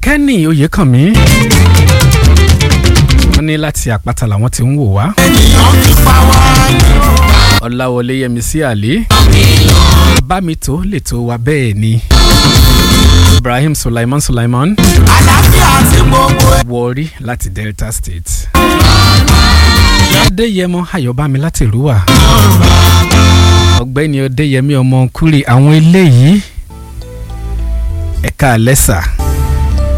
Kenny Oyèkànmí wọ́n ní láti àpáta làwọn ti ń wò wá. Ọláwọlé Yẹmisí Àlí Bámitó lè tó wa bẹ́ẹ̀ ni. Ibrahim Sulaiman Warri láti Delta State. Adéyẹmọ Ayọ̀bámi láti Ìrúwà. Ọ̀gbẹ́ni Ọdẹ́yẹmí ọmọ Kúrì àwọn eléyìí ẹ̀ka lẹ́sà.